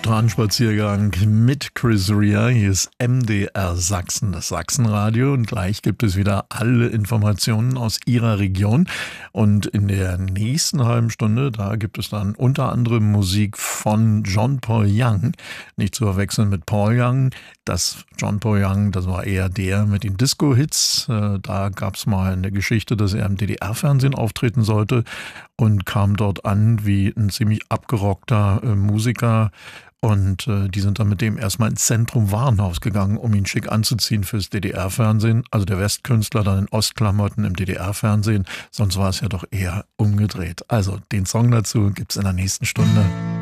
Strandspaziergang mit Chris Rea. Hier ist MDR Sachsen, das Sachsenradio. Und gleich gibt es wieder alle Informationen aus Ihrer Region. Und in der nächsten halben Stunde, da gibt es dann unter anderem Musik von John Paul Young. Nicht zu verwechseln mit Paul Young. Das John Paul Young, das war eher der mit den Disco-Hits. Da gab es mal eine Geschichte, dass er im DDR-Fernsehen auftreten sollte und kam dort an wie ein ziemlich abgerockter Musiker. Und die sind dann mit dem erstmal ins Zentrum Warenhaus gegangen, um ihn schick anzuziehen fürs DDR-Fernsehen. Also der Westkünstler dann in Ostklamotten im DDR-Fernsehen. Sonst war es ja doch eher umgedreht. Also den Song dazu gibt's in der nächsten Stunde.